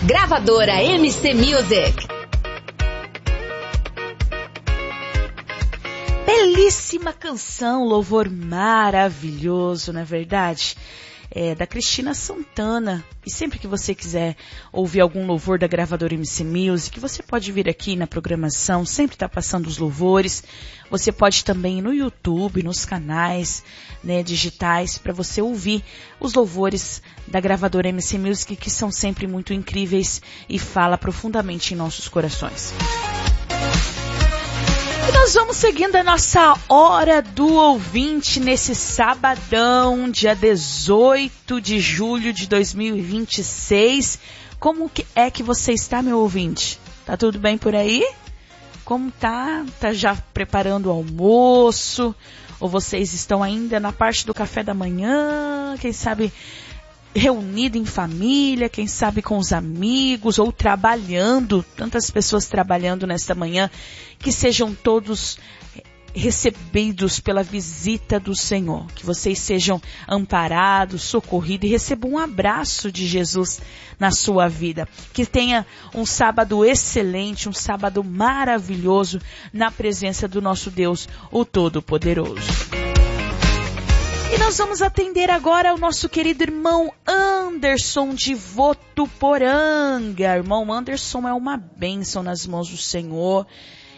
Gravadora MC Music. Belíssima canção, louvor maravilhoso, não é verdade? Da Cristina Santana. E sempre que você quiser ouvir algum louvor da Gravadora MC Music, você pode vir aqui na programação, sempre está passando os louvores. Você pode também ir no YouTube, nos canais, né, digitais, para você ouvir os louvores da Gravadora MC Music, que são sempre muito incríveis e fala profundamente em nossos corações. E nós vamos seguindo a nossa Hora do Ouvinte nesse sabadão, dia 18 de julho de 2026. Como é que você está, meu ouvinte? Tá tudo bem por aí? Como tá? Tá já preparando o almoço? Ou vocês estão ainda na parte do café da manhã? Quem sabe reunido em família, quem sabe com os amigos, ou trabalhando, tantas pessoas trabalhando nesta manhã, que sejam todos recebidos pela visita do Senhor, que vocês sejam amparados, socorridos e recebam um abraço de Jesus na sua vida, que tenha um sábado excelente, um sábado maravilhoso na presença do nosso Deus, o Todo-Poderoso. E nós vamos atender agora ao nosso querido irmão Anderson de Votuporanga. Irmão Anderson é uma bênção nas mãos do Senhor.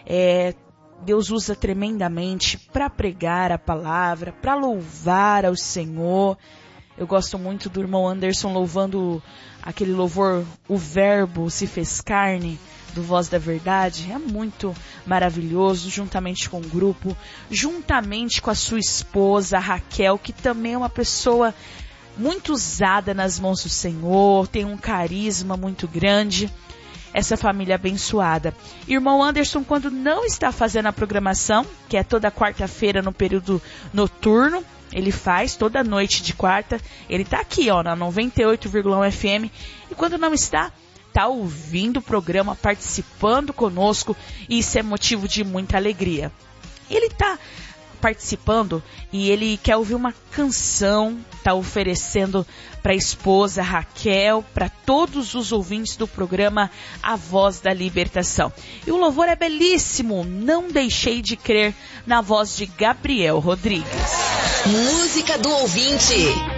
Deus usa tremendamente para pregar a palavra, para louvar ao Senhor. Eu gosto muito do irmão Anderson louvando aquele louvor, o Verbo se fez carne, do Voz da Verdade. É muito maravilhoso, juntamente com o grupo, juntamente com a sua esposa, a Raquel, que também é uma pessoa muito usada nas mãos do Senhor, tem um carisma muito grande. Essa família abençoada. Irmão Anderson, quando não está fazendo a programação, que é toda quarta-feira no período noturno, ele faz toda noite de quarta, ele está aqui, ó, na 98,1 FM, e quando não está ouvindo o programa, participando conosco, e isso é motivo de muita alegria. Ele está participando e ele quer ouvir uma canção, está oferecendo para a esposa Raquel, para todos os ouvintes do programa A Voz da Libertação. E o louvor é belíssimo, Não Deixei de Crer, na voz de Gabriel Rodrigues. Música do ouvinte.